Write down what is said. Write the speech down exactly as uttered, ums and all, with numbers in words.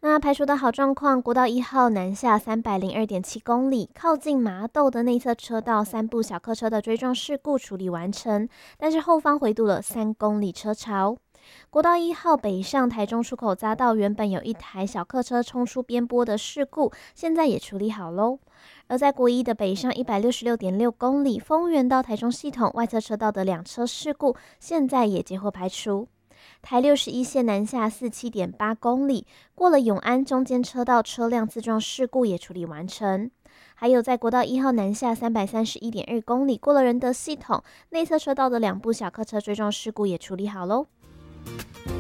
那排除的好状况，国道一号南下三百零二点七公里，靠近麻豆的内侧车道，三部小客车的追撞事故处理完成，但是后方回堵了三公里车潮。国道一号北上台中出口匝道，原本有一台小客车冲出边坡的事故，现在也处理好喽。而在国一的北上一百六十六点六公里，丰原到台中系统外侧车道的两车事故，现在也接获排除。台六十一线南下四七点八公里，过了永安中间车道车辆自撞事故也处理完成。还有在国道一号南下三百三十一点二公里，过了仁德系统内侧车道的两部小客车追撞事故也处理好喽。